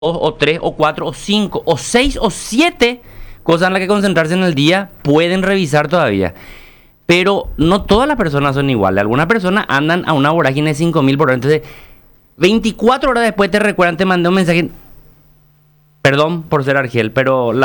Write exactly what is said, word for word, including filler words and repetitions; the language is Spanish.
o tres, o cuatro, o cinco, o seis, o siete cosas en las que concentrarse en el día, pueden revisar todavía. Pero no todas las personas son iguales. Algunas personas andan a una vorágine de cinco mil por hora. Entonces, veinticuatro horas después te recuerdan, te mandé un mensaje. Perdón por ser Argel, pero la